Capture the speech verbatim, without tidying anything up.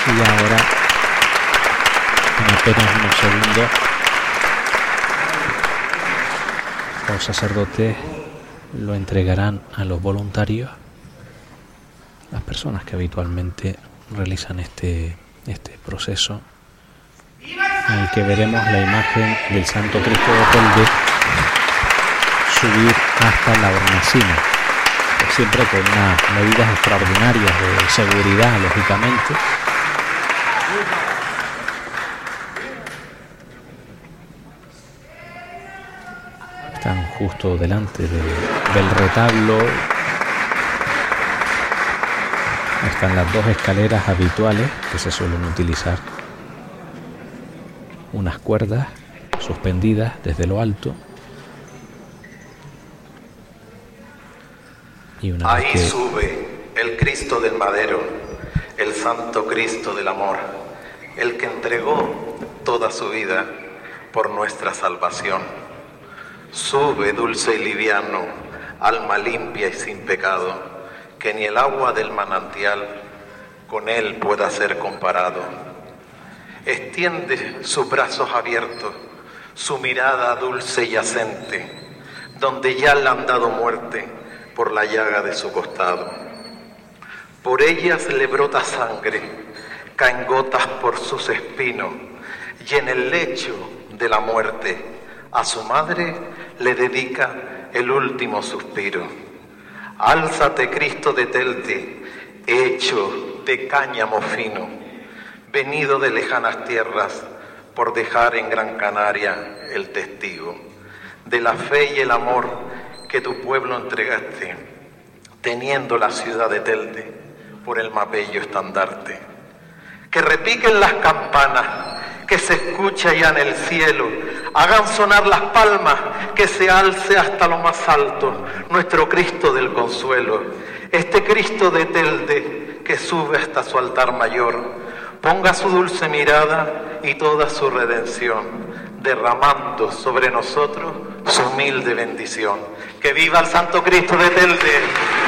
Y ahora, en apenas unos segundos, los sacerdotes lo entregarán a los voluntarios, las personas que habitualmente realizan este, este proceso, en el que veremos la imagen del Santo Cristo de Telde subir hasta la hornacina, siempre con unas medidas extraordinarias de seguridad, lógicamente. Están justo delante de, del retablo. Están las dos escaleras habituales que se suelen utilizar. Unas cuerdas suspendidas desde lo alto. Y una Ahí vez que... sube el Cristo del madero, el Santo Cristo del amor, el que entregó toda su vida por nuestra salvación. Sube dulce y liviano, alma limpia y sin pecado, que ni el agua del manantial con él pueda ser comparado. Extiende sus brazos abiertos, su mirada dulce y yacente, donde ya le han dado muerte por la llaga de su costado. Por ellas le brota sangre, caen gotas por sus espinos, y en el lecho de la muerte a su madre le dedica el último suspiro. Álzate, Cristo de Telde, hecho de cáñamo fino, venido de lejanas tierras por dejar en Gran Canaria el testigo de la fe y el amor que tu pueblo entregaste, teniendo la ciudad de Telde por el más bello estandarte. Que repiquen las campanas, que se escuche ya en el cielo, hagan sonar las palmas, que se alce hasta lo más alto nuestro Cristo del consuelo. Este Cristo de Telde que sube hasta su altar mayor, ponga su dulce mirada y toda su redención, derramando sobre nosotros su humilde bendición. ¡Que viva el Santo Cristo de Telde!